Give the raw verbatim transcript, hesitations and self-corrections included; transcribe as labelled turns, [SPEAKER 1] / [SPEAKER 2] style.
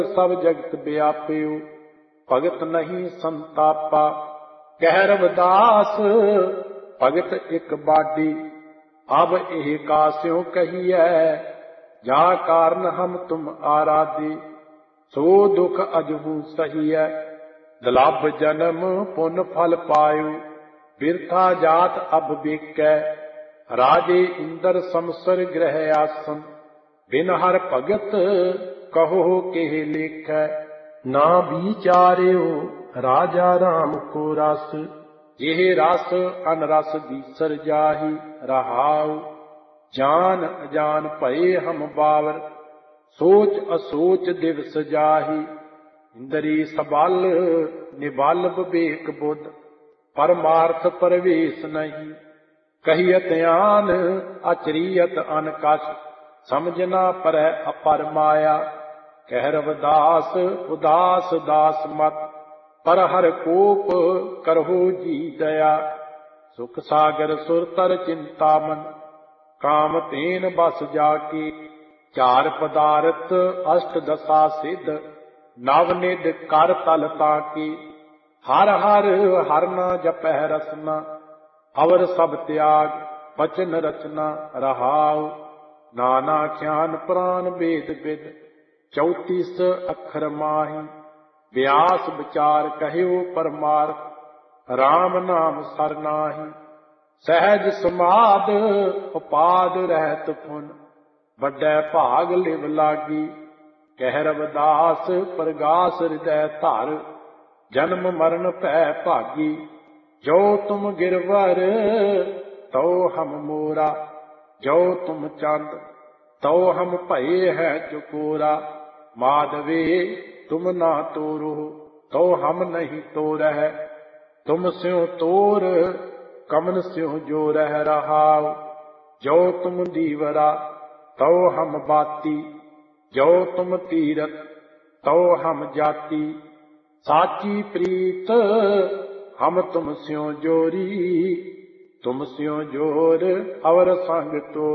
[SPEAKER 1] सब जगत व्याप्यो भगत नहीं संतापा। कह रविदास भगत एक बाडी अब एह कास्यों कहिए जा कारण हम तुम आराधी। सो दुख अजहू सही है दुलभ जन्म पुन फल पायो बिरथा जात अब बिकै। राजे इंद्र समसर ग्रह आसन बिन हर भगत कहो केह लेखै। ना विचार्यो राजा राम को रस जेह रस अनरस दीसर जाहि रहाउ। जान अजान भये हम बावर सोच असोच दिवस जाहि। इंद्री सबल निबल विवेक बुद्ध परमार्थ प्रवेश नहीं। कहियत आन अचरियत अनकश समझना परै अपर माया। कह रविदास उदास दास मत पर हर कोप करहो जी दया। सुख सागर सुरतर चिंतामन काम तेन बस जाके। चार पदार्थ अष्ट दशा सिद्ध नवनिध कर तल ताके। हर हर हर न जपह रसना अवर सब त्याग बचन रचना रहाओ। नाना ख्यान प्राण वेद विद चौतीस अखर माही। व्यास विचार कहयो परमार्थ राम नाम सरनाही। सहज समाद उपाद रहत पुन बड़ै भाग लिव लागी। कह रविदास प्रगास हृदय धर जन्म मरण पै भागी। जो तुम गिरवर तो हम मोरा जो तुम चंद तो हम भये है चकोरा। माधवे तुम ना तोरो तो हम नहीं तोरह। तुम स्यों तोर कमन स्यों जो रह रहाओ। जो तुम दीवरा तो हम बाती जो तुम तीरथ तो हम जाती। साची प्रीत हम तुम स्यों जोरी तुम स्यों जोर अवर संग तो।